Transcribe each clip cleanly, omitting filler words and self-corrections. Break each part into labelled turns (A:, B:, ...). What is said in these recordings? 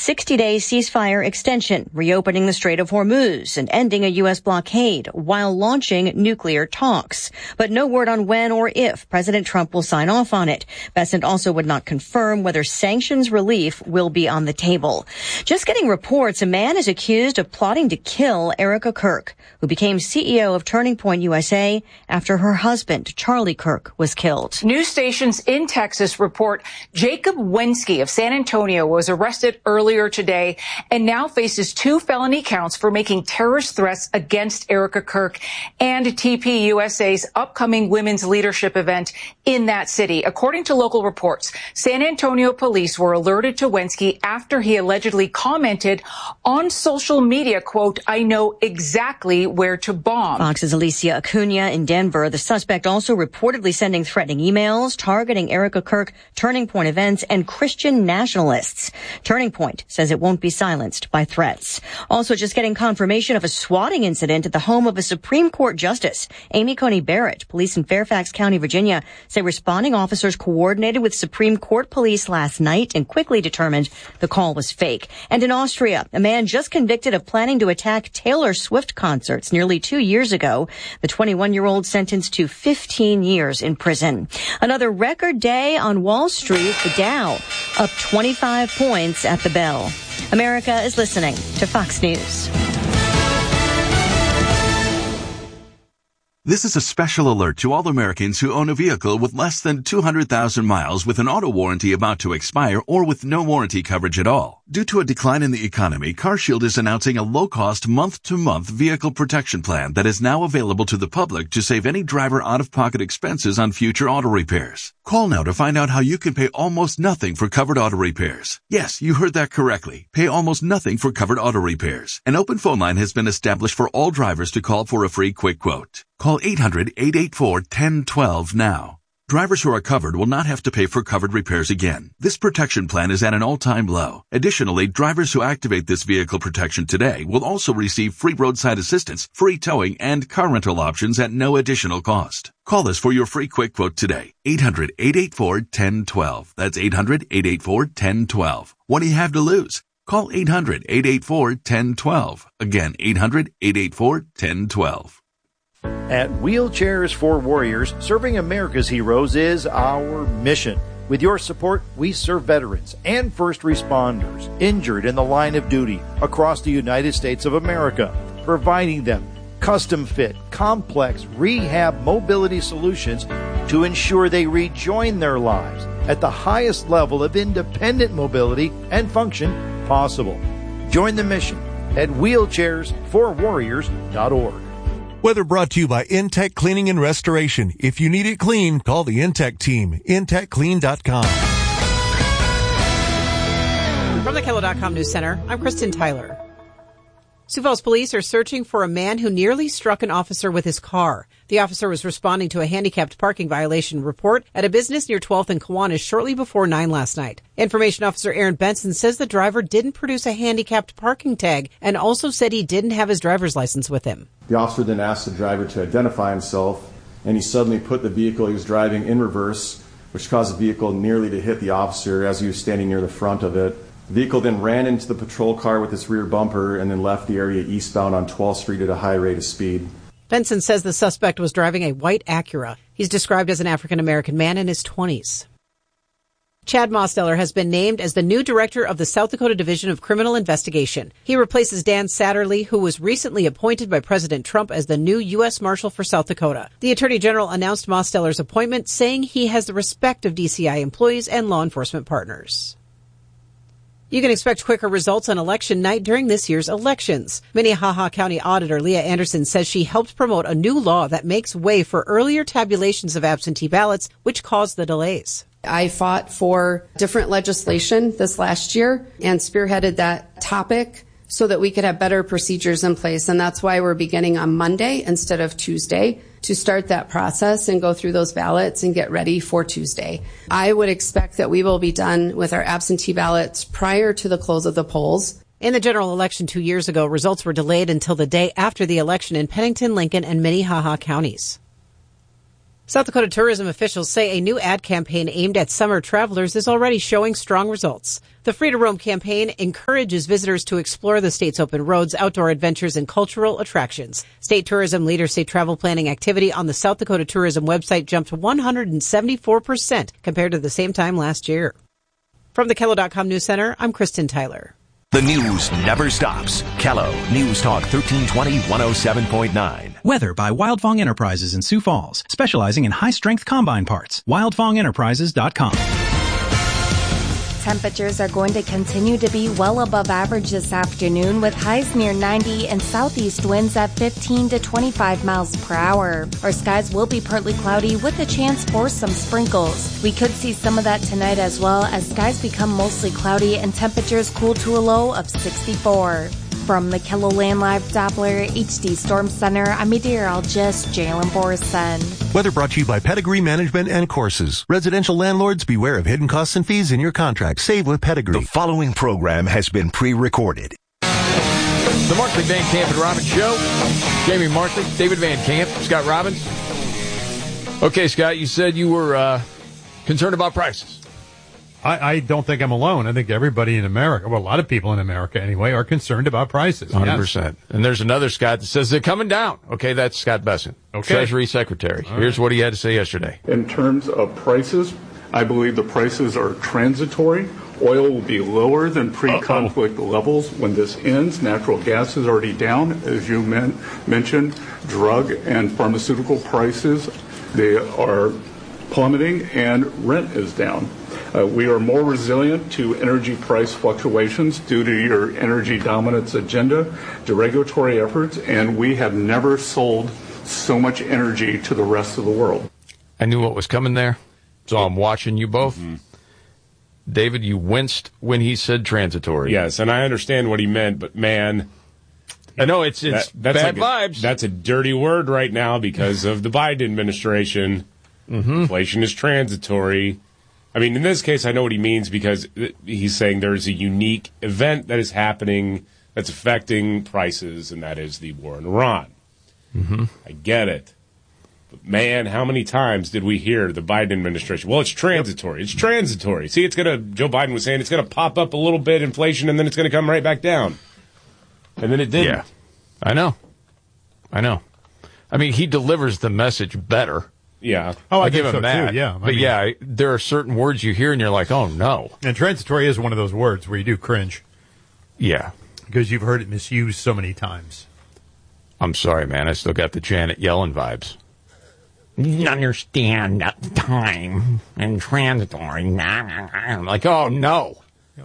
A: 60-day ceasefire extension, reopening the Strait of Hormuz and ending a U.S. blockade while launching nuclear talks. But no word on when or if President Trump will sign off on it. Bessent also would not confirm whether sanctions relief will be on the table. Just getting reports, a man is accused of plotting to kill Erica Kirk, who became CEO of Turning Point USA after her husband, Charlie Kirk, was killed.
B: News stations in Texas report Jacob Wensky of San Antonio was arrested earlier today and now faces 2 felony counts for making terrorist threats against Erica Kirk and TPUSA's upcoming women's leadership event in that city. According to local reports, San Antonio police were alerted to Wensky after he allegedly commented on social media, quote, "I know exactly where to bomb."
A: Fox's Alicia Acuna in Denver. The suspect also reportedly sending threatening emails targeting Erica Kirk, Turning Point events, and Christian nationalists. Turning Point says it won't be silenced by threats. Also just getting confirmation of a swatting incident at the home of a Supreme Court Justice, Amy Coney Barrett. Police in Fairfax County, Virginia, say responding officers coordinated with Supreme Court police last night and quickly determined the call was fake. And in Austria, a man just convicted of planning to attack Taylor Swift concerts nearly 2 years ago. The 21-year-old sentenced to 15 years in prison. Another record day on Wall Street, the Dow up 25 points at the bell. America is listening to Fox News.
C: This is a special alert to all Americans who own a vehicle with less than 200,000 miles with an auto warranty about to expire or with no warranty coverage at all. Due to a decline in the economy, CarShield is announcing a low-cost month-to-month vehicle protection plan that is now available to the public to save any driver out-of-pocket expenses on future auto repairs. Call now to find out how you can pay almost nothing for covered auto repairs. Yes, you heard that correctly. Pay almost nothing for covered auto repairs. An open phone line has been established for all drivers to call for a free quick quote. Call 800-884-1012 now. Drivers who are covered will not have to pay for covered repairs again. This protection plan is at an all-time low. Additionally, drivers who activate this vehicle protection today will also receive free roadside assistance, free towing, and car rental options at no additional cost. Call us for your free quick quote today. 800-884-1012. That's 800-884-1012. What do you have to lose? Call 800-884-1012. Again, 800-884-1012.
D: At Wheelchairs for Warriors, serving America's heroes is our mission. With your support, we serve veterans and first responders injured in the line of duty across the United States of America, providing them custom-fit, complex rehab mobility solutions to ensure they rejoin their lives at the highest level of independent mobility and function possible. Join the mission at wheelchairsforwarriors.org.
E: Weather brought to you by Intech Cleaning and Restoration. If you need it clean, call the Intech team. IntechClean.com.
F: From the KELO.com News Center, I'm Kristen Tyler. Sioux Falls police are searching for a man who nearly struck an officer with his car. The officer was responding to a handicapped parking violation report at a business near 12th and Kiwanis shortly before 9 last night. Information Officer Aaron Benson says the driver didn't produce a handicapped parking tag and also said he didn't have his driver's license with him.
G: The officer then asked the driver to identify himself, and he suddenly put the vehicle he was driving in reverse, which caused the vehicle nearly to hit the officer as he was standing near the front of it. The vehicle then ran into the patrol car with its rear bumper and then left the area eastbound on 12th Street at a high rate of speed.
F: Benson says the suspect was driving a white Acura. He's described as an African-American man in his 20s. Chad Mosteller has been named as the new director of the South Dakota Division of Criminal Investigation. He replaces Dan Satterley, who was recently appointed by President Trump as the new U.S. Marshal for South Dakota. The Attorney General announced Mosteller's appointment, saying he has the respect of DCI employees and law enforcement partners. You can expect quicker results on election night during this year's elections. Minnehaha County Auditor Leah Anderson says she helped promote a new law that makes way for earlier tabulations of absentee ballots, which caused the delays.
H: I fought for different legislation this last year and spearheaded that topic so that we could have better procedures in place. And that's why we're beginning on Monday instead of Tuesday to start that process and go through those ballots and get ready for Tuesday. I would expect that we will be done with our absentee ballots prior to the close of the polls.
F: In the general election 2 years ago, results were delayed until the day after the election in Pennington, Lincoln, and Minnehaha counties. South Dakota tourism officials say a new ad campaign aimed at summer travelers is already showing strong results. The Free to Roam campaign encourages visitors to explore the state's open roads, outdoor adventures, and cultural attractions. State tourism leaders say travel planning activity on the South Dakota tourism website jumped 174% compared to the same time last year. From the KELO.com News Center, I'm Kristen Tyler.
I: The news never stops. KELO News Talk 1320 107.9.
J: Weather by Wildfong Enterprises in Sioux Falls, specializing in high-strength combine parts. WildfongEnterprises.com.
K: Temperatures are going to continue to be well above average this afternoon with highs near 90 and southeast winds at 15 to 25 miles per hour. Our skies will be partly cloudy with a chance for some sprinkles. We could see some of that tonight as well as skies become mostly cloudy and temperatures cool to a low of 64. From the KELOLAND Live Doppler HD Storm Center, I'm meteorologist Jalen Borson.
E: Weather brought to you by Pedigree Management and Courses. Residential landlords, beware of hidden costs and fees in your contract. Save with Pedigree.
I: The following program has been pre-recorded.
L: The Markley, Van Camp, and Robbins Show. Jamie Markley, David Van Camp, Scott Robbins. Okay, Scott, you said you were concerned about prices.
M: I don't think I'm alone. I think everybody in America, well, a lot of people in America anyway, are concerned about prices.
L: 100%.
M: Yes.
L: And there's another Scott that says they're coming down. Okay, that's Scott Besson, Treasury Secretary. All Here's what he had to say yesterday.
N: In terms of prices, I believe the prices are transitory. Oil will be lower than pre-conflict levels when this ends. Natural gas is already down, as you mentioned. Drug and pharmaceutical prices, they are plummeting, and rent is down. We are more resilient to energy price fluctuations due to your energy dominance agenda, to regulatory efforts, and we have never sold so much energy to the rest of the world.
L: I knew what was coming there, so I'm watching you both. Mm-hmm. David, you winced when he said transitory.
O: Yes, and I understand what he meant, but man,
L: I know it's
O: that's
L: bad vibes.
O: That's a dirty word right now because of the Biden administration.
L: Mm-hmm.
O: Inflation is transitory. I mean, in this case, I know what he means because he's saying there's a unique event that is happening that's affecting prices, and that is the war in Iran.
L: Mm-hmm.
O: I get it. But, man, how many times did we hear the Biden administration? Well, it's transitory. It's transitory. See, Joe Biden was saying it's going to pop up a little bit, inflation, and then it's going to come right back down. And then it didn't.
L: Yeah, I know. I mean, he delivers the message better.
O: Yeah.
M: Oh, I
L: give him
M: so
L: that.
M: Too, yeah.
L: But there are certain words you hear and you're like, oh, no.
M: And transitory is one of those words where you do cringe.
L: Yeah.
M: Because you've heard it misused so many times.
L: I'm sorry, man. I still got the Janet Yellen vibes. You understand that time and transitory. I'm like, oh, no.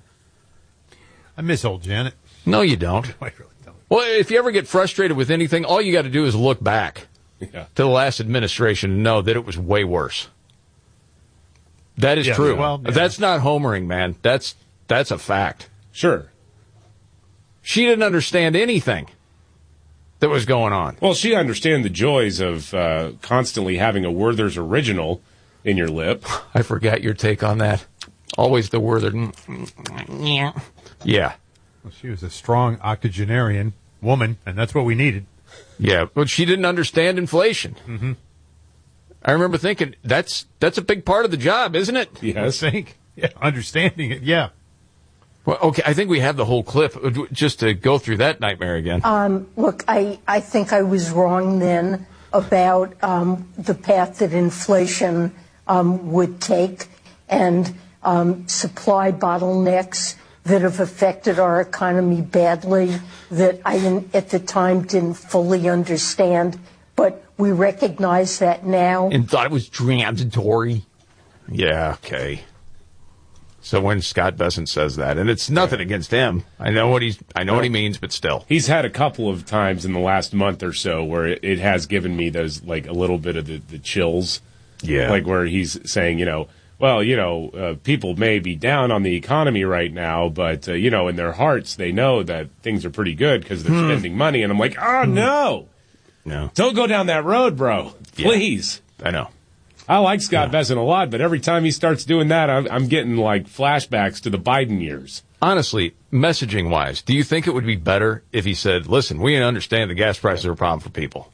M: I miss old Janet.
L: No, you don't.
M: I really don't.
L: Well, if you ever get frustrated with anything, all you got to do is look back.
O: Yeah.
L: To the last administration and know that it was way worse. That is true.
M: Well, yeah.
L: That's not homering, man. That's a fact.
O: Sure.
L: She didn't understand anything that was going on.
O: Well, she understands the joys of constantly having a Werther's Original in your lip.
L: I forgot your take on that. Always the Werther. Yeah.
M: Well, she was a strong octogenarian woman, and that's what we needed.
L: Yeah, but she didn't understand inflation.
M: Mm-hmm.
L: I remember thinking, that's a big part of the job, isn't it?
O: Yes.
M: I think. Yeah, understanding it, yeah.
L: Well, okay, I think we have the whole clip just to go through that nightmare again.
P: Look, I think I was wrong then about the path that inflation would take and supply bottlenecks that have affected our economy badly that I, at the time, didn't fully understand. But we recognize that now.
L: And thought it was transitory. Yeah, okay. So when Scott Besson says that, and it's nothing against him, I know what he means, but still,
O: he's had a couple of times in the last month or so where it has given me those like a little bit of the chills.
L: Yeah,
O: like where he's saying, people may be down on the economy right now, but in their hearts they know that things are pretty good because they're spending money. And I'm like, oh no, don't go down that road, bro. Please.
L: Yeah, I know.
O: I like Scott Besson a lot, but every time he starts doing that, I'm getting like flashbacks to the Biden years.
L: Honestly, messaging-wise, do you think it would be better if he said, listen, we understand the gas prices are a problem for people,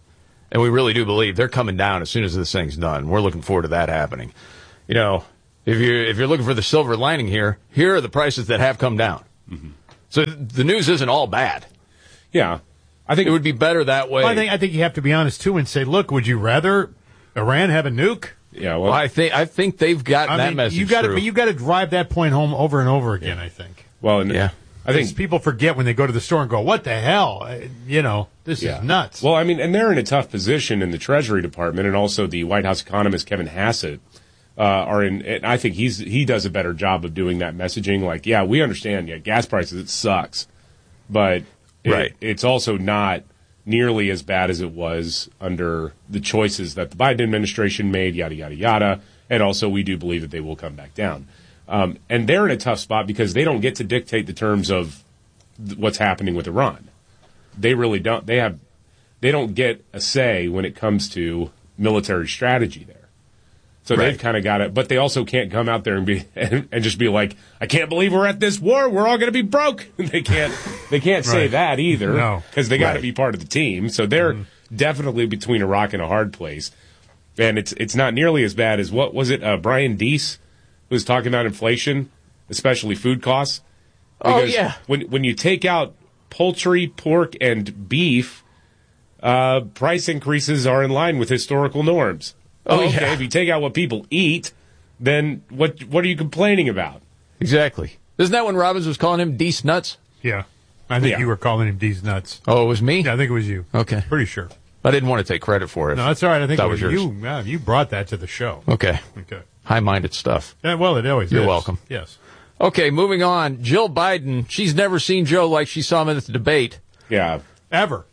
L: And we really do believe they're coming down as soon as this thing's done. We're looking forward to that happening. You know, if you're looking for the silver lining here are the prices that have come down. Mm-hmm. So the news isn't all bad.
O: Yeah.
L: I think it would be better that way.
M: Well, I think you have to be honest, too, and say, look, would you rather Iran have a nuke?
O: Yeah,
L: well, I think they've gotten that message through.
M: You got to drive that point home over and over again, I think.
O: Well, yeah. I think
M: people forget when they go to the store and go, what the hell? This is nuts.
O: Well, I mean, and they're in a tough position in the Treasury Department, and also the White House economist Kevin Hassett are in. And I think he does a better job of doing that messaging. Like, yeah, we understand. Yeah, gas prices, it sucks, but it's also not nearly as bad as it was under the choices that the Biden administration made. Yada yada yada. And also, we do believe that they will come back down. And they're in a tough spot because they don't get to dictate the terms of what's happening with Iran. They really don't. They don't get a say when it comes to military strategy there. So they've kind of got it, but they also can't come out there and just be like, I can't believe we're at this war. We're all going to be broke. They can't say that either because they got to be part of the team. So they're definitely between a rock and a hard place. And it's not nearly as bad as what was it? Brian Deese was talking about inflation, especially food costs. Because when you take out poultry, pork, and beef, price increases are in line with historical norms. If you take out what people eat, then what are you complaining about?
L: Exactly. Isn't that when Robbins was calling him Deese Nuts?
M: Yeah. I think you were calling him Deese Nuts.
L: Oh, it was me?
M: Yeah, I think it was you.
L: Okay.
M: Pretty sure.
L: I didn't want to take credit for it.
M: No, that's all right. I think
L: that
M: it was
L: yours.
M: You. Yeah, you brought that to the show.
L: Okay. High-minded stuff.
M: Yeah, well, it always is.
L: You're welcome.
M: Yes.
L: Okay, moving on. Jill Biden, she's never seen Joe like she saw him at the debate.
O: Yeah.
M: Ever.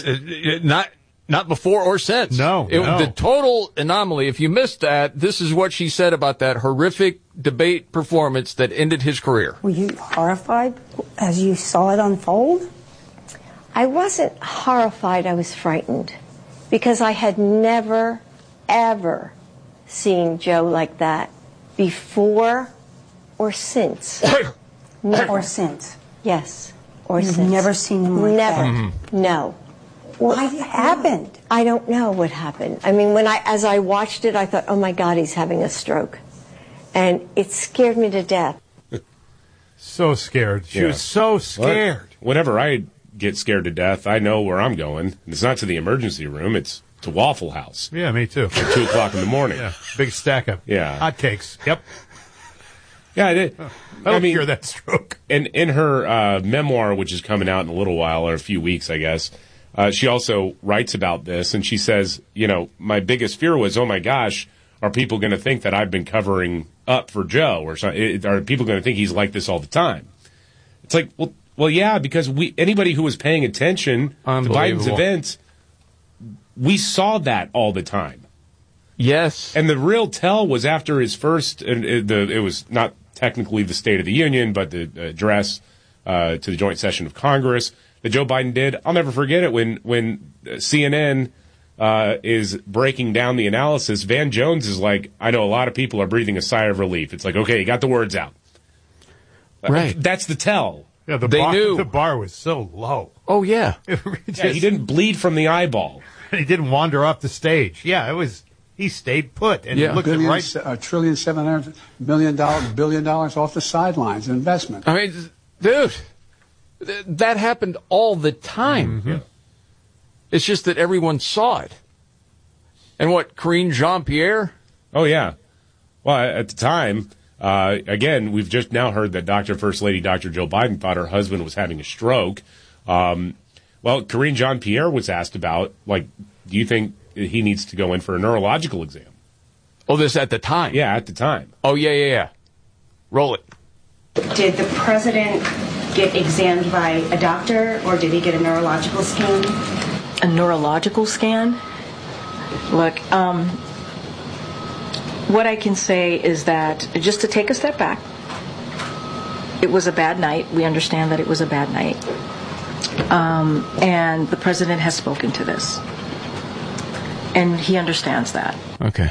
L: Not before or since.
M: No.
L: The total anomaly. If you missed that, this is what she said about that horrific debate performance that ended his career.
Q: Were you horrified as you saw it unfold?
R: I wasn't horrified. I was frightened because I had never, ever seen Joe like that before or since.
Q: Or since?
R: Yes. Or
Q: You've
R: since.
Q: never seen him like that?
R: Never. No.
Q: What happened?
R: I don't know what happened. I mean, as I watched it, I thought, oh my God, he's having a stroke. And it scared me to death.
M: So scared. She was so scared.
O: Whenever I get scared to death, I know where I'm going. It's not to the emergency room. It's to Waffle House.
M: Yeah, me too.
O: At 2 o'clock in the morning.
M: Yeah, big stack of hotcakes. Yep.
O: Yeah, I did.
M: I don't fear that stroke.
O: In her memoir, which is coming out in a little while, or a few weeks, I guess, she also writes about this, and she says, my biggest fear was, oh my gosh, are people going to think that I've been covering up for Joe, or are people going to think he's like this all the time? It's like, well, yeah, because anybody who was paying attention to Biden's events, we saw that all the time.
L: Yes.
O: And the real tell was after his first, it was not technically the State of the Union, but the address to the joint session of Congress that Joe Biden did. I'll never forget it when CNN is breaking down the analysis. Van Jones is like, I know a lot of people are breathing a sigh of relief. It's like, okay, you got the words out.
L: Right.
O: That's the tell.
M: Yeah,
L: they knew.
M: The bar was so low.
L: Oh, yeah.
O: He didn't bleed from the eyeball.
M: He didn't wander off the stage. Yeah, he stayed put and looked at right.
S: $1.7 billion off the sidelines in investment.
L: I mean, dude, that happened all the time.
M: Mm-hmm.
L: It's just that everyone saw it. And what, Karine Jean-Pierre?
O: Oh, yeah. Well, at the time, again, we've just now heard that First Lady Dr. Jill Biden thought her husband was having a stroke. Well, Karine Jean-Pierre was asked about, do you think he needs to go in for a neurological exam?
L: Oh, this at the time?
O: Yeah, at the time.
L: Oh, yeah. Roll it.
T: Did the president get examined by a doctor, or did he get a neurological scan?
U: A neurological scan? Look, what I can say is that, just to take a step back, it was a bad night. We understand that it was a bad night. And the president has spoken to this. And he understands that.
L: Okay.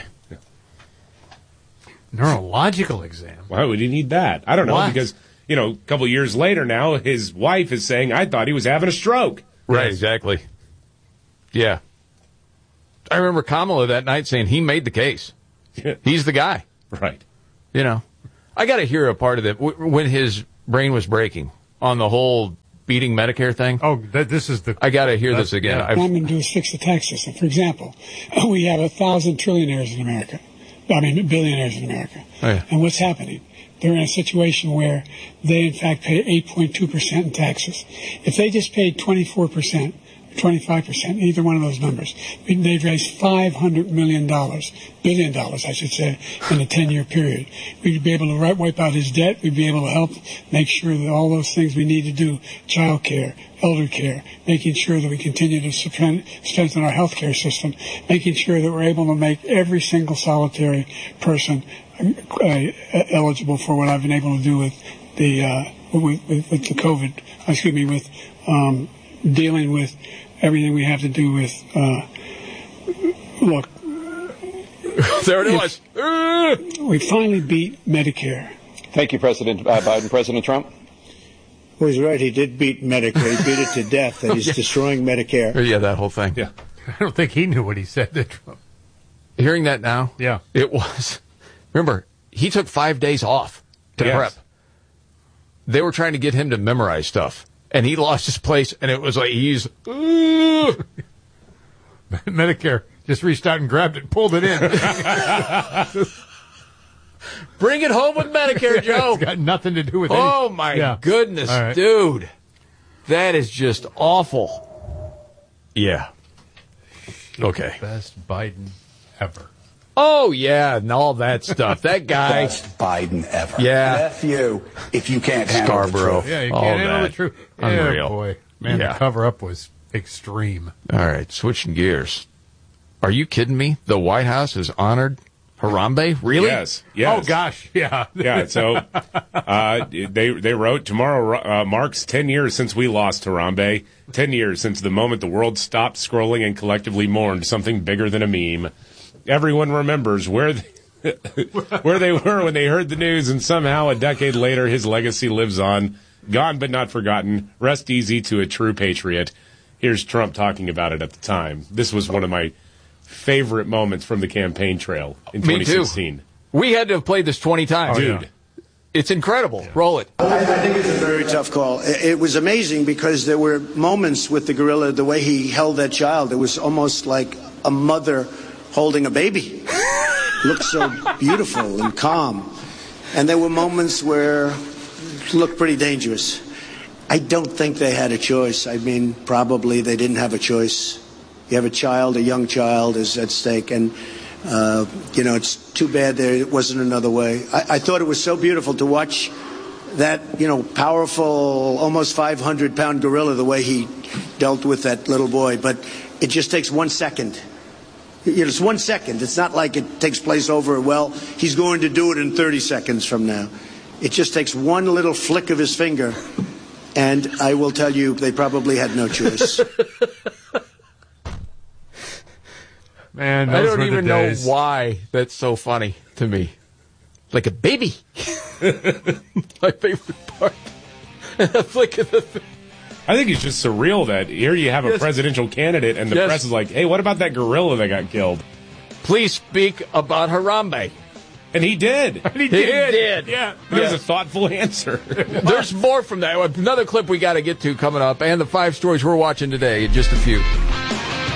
M: Neurological exam?
O: Why would he need that? I don't know, because, a couple of years later now, his wife is saying, I thought he was having a stroke.
L: Right, exactly. Yeah. I remember Kamala that night saying he made the case. He's the guy.
O: Right.
L: You know, I got to hear a part of it when his brain was breaking on the whole beating Medicare thing.
M: Oh, this is the...
L: I got to hear this again.
B: What I'm going to do is fix the tax system. For example, we have 1,000 trillionaires in America. Billionaires in America.
L: Oh, yeah.
B: And what's happening? They're in a situation where they, in fact, pay 8.2% in taxes. If they just paid 24%, 25%, either one of those numbers, they'd raise $500 billion, I should say, in a 10-year period. We'd be able to wipe out his debt. We'd be able to help make sure that all those things we need to do, child care, elder care, making sure that we continue to strengthen our health care system, making sure that we're able to make every single solitary person eligible for what I've been able to do with the COVID, with dealing with everything we have to do with, look.
L: There it was.
B: We finally beat Medicare.
V: Thank you, President Biden. President Trump?
W: Well, he's right. He did beat Medicare. He beat it to death, and he's destroying Medicare.
L: Yeah, that whole thing.
M: Yeah. I don't think he knew what he said to Trump.
L: Hearing that now?
M: Yeah.
L: It was. Remember, he took 5 days off to prep. They were trying to get him to memorize stuff. And he lost his place, and it was like he's...
M: Medicare just reached out and grabbed it and pulled it in.
L: Bring it home with Medicare, Joe.
M: It's got nothing to do with it.
L: Oh, my goodness,
M: right.
L: Dude. That is just awful. Yeah. Okay.
M: Best Biden ever.
L: Oh, yeah, and all that stuff. That guy.
X: Best Biden ever.
L: Yeah.
X: F you if you can't handle
L: Scarborough.
X: the truth.
M: Yeah, you can't handle the truth.
L: Unreal.
M: Yeah, boy. Man, the cover-up was extreme.
L: All right, switching gears. Are you kidding me? The White House has honored Harambe? Really?
O: Yes.
M: Oh, gosh, yeah.
O: Yeah, so they wrote, tomorrow marks 10 years since we lost Harambe, 10 years since the moment the world stopped scrolling and collectively mourned something bigger than a meme. Everyone remembers where they were when they heard the news, and somehow a decade later his legacy lives on, gone but not forgotten. Rest easy to a true patriot. Here's Trump talking about it at the time. This was one of my favorite moments from the campaign trail in 2016.
L: Me too. We had to have played this 20 times.
O: Dude.
L: It's incredible. Roll it.
W: I think it's a very tough call. It was amazing because there were moments with the gorilla, the way he held that child. It was almost like a mother holding a baby. Looked so beautiful and calm. And there were moments where it looked pretty dangerous. I don't think they had a choice. I mean, probably they didn't have a choice. You have a child, a young child is at stake, and, it's too bad there wasn't another way. I thought it was so beautiful to watch that, powerful, almost 500-pound gorilla, the way he dealt with that little boy. But it just takes 1 second. It's 1 second. It's not like it takes place over, he's going to do it in 30 seconds from now. It just takes one little flick of his finger, and I will tell you, they probably had no choice.
L: Man, I don't even know why that's so funny to me. Like a baby. My favorite part. Flick of the finger.
O: I think it's just surreal that here you have a presidential candidate and the press is like, hey, what about that gorilla that got killed?
L: Please speak about Harambe.
O: And he did.
L: He did.
O: Yeah. That was a thoughtful answer.
L: There's more from that. Another clip we got to get to coming up, and the 5 stories we're watching today in just a few.